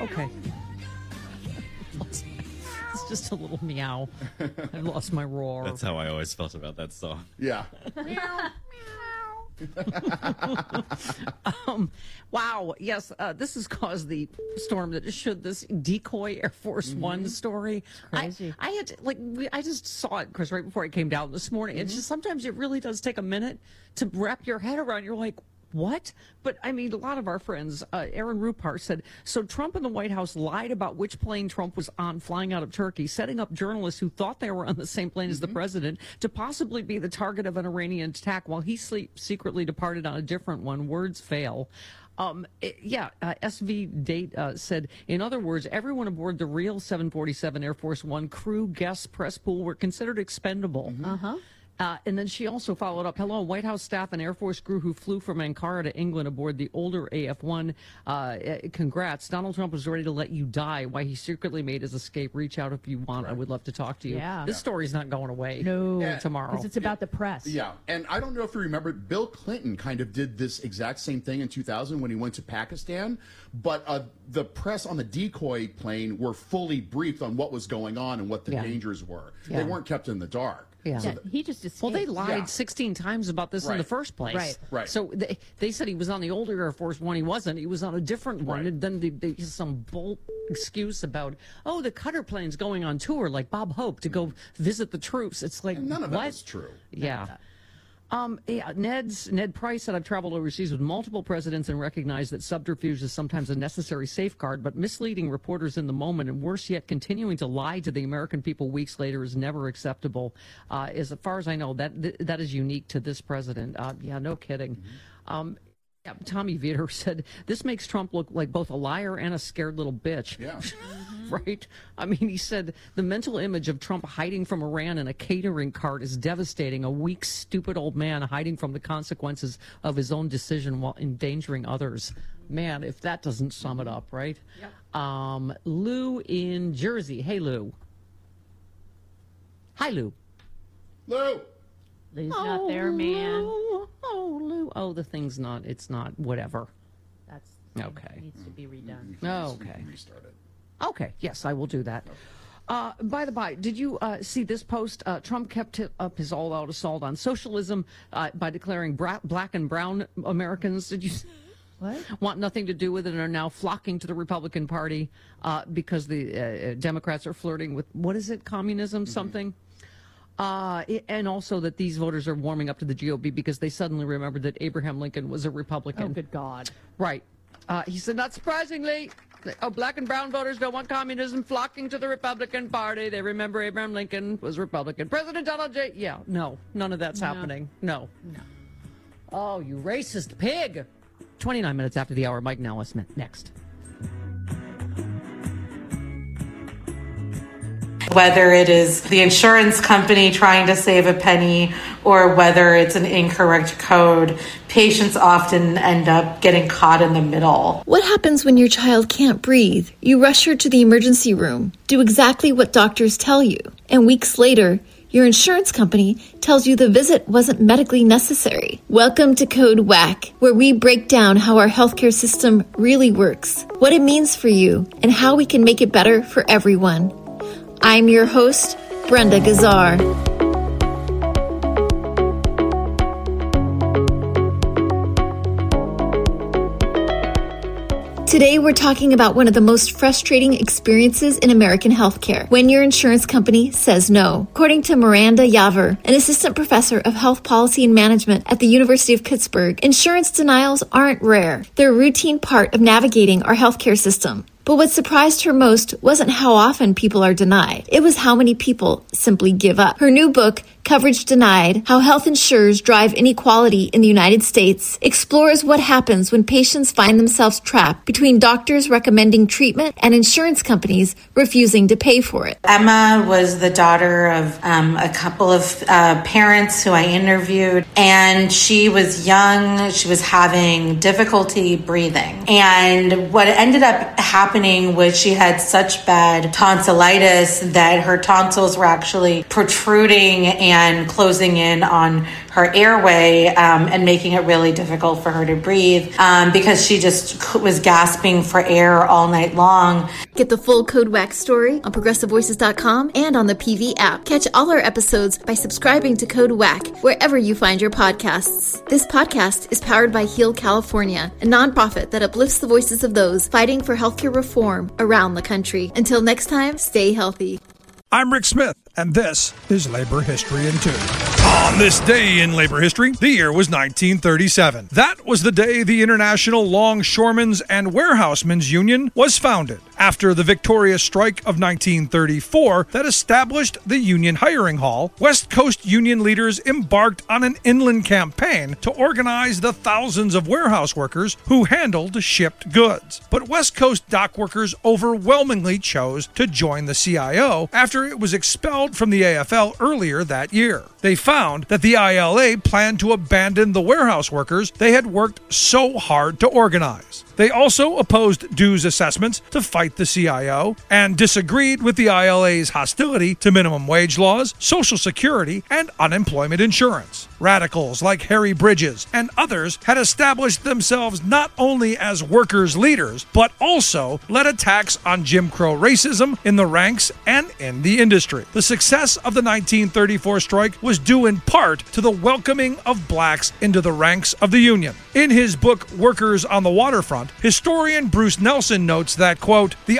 Okay. It's just a little meow. I lost my roar. That's how I always felt about that song. Yeah. Wow. Yes, this has caused the storm that should this decoy Air Force One story. Crazy. I had to, I just saw it, Chris, right before I came down this morning. It's just sometimes it really does take a minute to wrap your head around. You're like, what? But I mean, a lot of our friends, Aaron Rupar said, so Trump and the White House lied about which plane Trump was on flying out of Turkey, setting up journalists who thought they were on the same plane as the president to possibly be the target of an Iranian attack while he secretly departed on a different one. Words fail. SV Date said, in other words, everyone aboard the real 747 Air Force One crew, guests, press pool were considered expendable. And then she also followed up, hello, White House staff and Air Force crew who flew from Ankara to England aboard the older AF-1. Congrats. Donald Trump was ready to let you die. Why he secretly made his escape. Reach out if you want. I would love to talk to you. Yeah. This story's not going away tomorrow. Because it's about the press. Yeah, and I don't know if you remember, Bill Clinton kind of did this exact same thing in 2000 when he went to Pakistan, but the press on the decoy plane were fully briefed on what was going on and what the dangers were. They weren't kept in the dark. Yeah. Yeah, he just escaped. Well, they lied 16 times about this in the first place. Right. So they said he was on the older Air Force One. He wasn't. He was on a different one. And then they some bull excuse about, oh, the Cutter plane's going on tour like Bob Hope to go visit the troops. It's like, And none of what? that was true. Yeah. Ned Price said, I've traveled overseas with multiple presidents and recognized that subterfuge is sometimes a necessary safeguard, but misleading reporters in the moment and worse yet, continuing to lie to the American people weeks later is never acceptable. As far as I know, that is unique to this president. No kidding. Tommy Vietor said, this makes Trump look like both a liar and a scared little bitch. Yeah. Right? I mean, he said the mental image of Trump hiding from Iran in a catering cart is devastating. A weak, stupid old man hiding from the consequences of his own decision while endangering others. Man, if that doesn't sum it up, right? Yep. Lou in Jersey. Hey, Lou. Hi, Lou. Lou! Lou's not there, man. Lou. Oh, the thing's not. It's not. Whatever. That's okay. Needs to be redone. Okay. Restart it. Okay. Yes, I will do that. By the by, did you see this post? Trump kept up his all-out assault on socialism by declaring black and brown Americans. Did you? What? Want nothing to do with it and are now flocking to the Republican Party because the Democrats are flirting with, what is it, communism, something? And also that these voters are warming up to the GOP because they suddenly remembered that Abraham Lincoln was a Republican. Oh, good God. Right. He said, not surprisingly, black and brown voters don't want communism, flocking to the Republican Party. They remember Abraham Lincoln was Republican. President Donald J. Yeah, no, none of that's happening. No. Oh, you racist pig. 29 minutes after the hour, Mike Nellis next. Whether it is the insurance company trying to save a penny or whether it's an incorrect code, patients often end up getting caught in the middle. What happens when your child can't breathe? You rush her to the emergency room, do exactly what doctors tell you, and weeks later, your insurance company tells you the visit wasn't medically necessary. Welcome to Code WACK, where we break down how our healthcare system really works, what it means for you, and how we can make it better for everyone. I'm your host, Brenda Gazzar. Today, we're talking about one of the most frustrating experiences in American healthcare, when your insurance company says no. According to Miranda Yaver, an assistant professor of health policy and management at the University of Pittsburgh, insurance denials aren't rare. They're a routine part of navigating our healthcare system. But what surprised her most wasn't how often people are denied. It was how many people simply give up. Her new book, Coverage Denied: How Health Insurers Drive Inequality in the United States, explores what happens when patients find themselves trapped between doctors recommending treatment and insurance companies refusing to pay for it. Emma was the daughter of a couple of parents who I interviewed, and she was young. She was having difficulty breathing. And what ended up happening was she had such bad tonsillitis that her tonsils were actually protruding and closing in on her airway and making it really difficult for her to breathe because she just was gasping for air all night long. Get the full Code WAC story on ProgressiveVoices.com and on the PV app. Catch all our episodes by subscribing to Code WAC wherever you find your podcasts. This podcast is powered by Heal California, a nonprofit that uplifts the voices of those fighting for healthcare reform around the country. Until next time, stay healthy. I'm Rick Smith, and this is Labor History in 2. On this day in labor history, the year was 1937. That was the day the International Longshoremen's and Warehousemen's Union was founded, after the victorious strike of 1934 that established the Union Hiring Hall. West Coast Union leaders embarked on an inland campaign to organize the thousands of warehouse workers who handled shipped goods. But West Coast dock workers overwhelmingly chose to join the CIO after it was expelled from the AFL earlier that year. They found that the ILA planned to abandon the warehouse workers they had worked so hard to organize. They also opposed dues assessments to fight the CIO and disagreed with the ILA's hostility to minimum wage laws, Social Security, and unemployment insurance. Radicals like Harry Bridges and others had established themselves not only as workers' leaders, but also led attacks on Jim Crow racism in the ranks and in the industry. The success of the 1934 strike was due in part to the welcoming of blacks into the ranks of the Union. In his book, Workers on the Waterfront, historian Bruce Nelson notes that, quote, the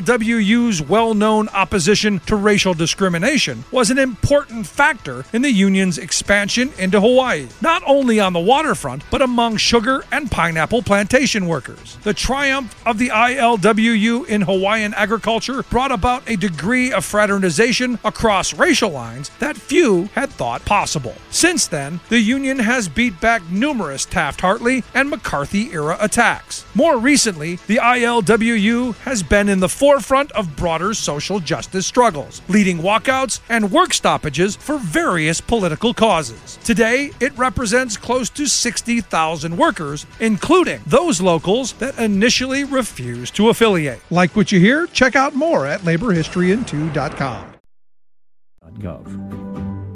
ILWU's well-known opposition to racial discrimination was an important factor in the Union's expansion into Hawaii, not only on the waterfront, but among sugar and pineapple plantation workers. The triumph of the ILWU in Hawaiian agriculture brought about a degree of fraternization across racial lines that few had thought possible. Since then, the Union has beat back numerous Taft-Hartley and McCarthy-era attacks. More recently, the ILWU has been in the forefront of broader social justice struggles, leading walkouts and work stoppages for various political causes. Today, it represents close to 60,000 workers, including those locals that initially refused to affiliate. Like what you hear? Check out more at laborhistoryin2.com. .gov.